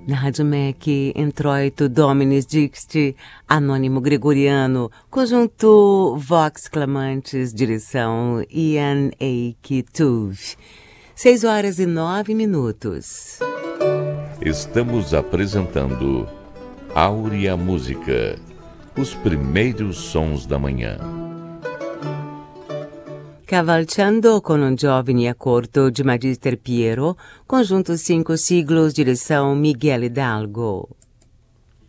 Na Rádio MEC, Introito Dominis Dixti, Anônimo Gregoriano, conjunto Vox Clamantes, direção Ian Eike Tuve. 6h09. Estamos apresentando Áurea Música, os primeiros sons da manhã. Cavalciando con un giovane accordo de Magister Piero, conjunto 5 siglos, direção Miguel Hidalgo.